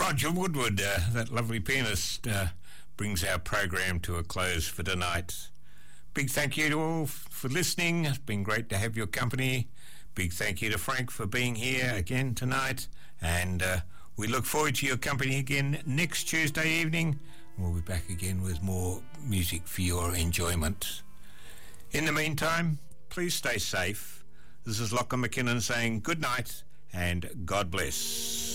Roger Woodward, that lovely pianist, brings our program to a close for tonight. Big thank you to all for listening. It's been great to have your company. Big thank you to Frank for being here again tonight. And we look forward to your company again next Tuesday evening. We'll be back again with more music for your enjoyment. In the meantime, please stay safe. This is Lachlan McKinnon saying good night and God bless.